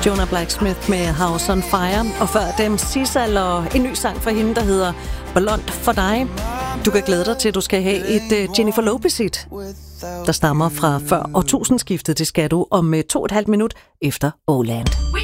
Jonah Blacksmith med House on Fire, og før dem Sissal og en ny sang fra hende, der hedder Blond for dig. Du kan glæde dig til, at du skal have et Jennifer Lopez-hit, der stammer fra før årtusindskiftet. Det skal du om 2,5 minut efter Åland.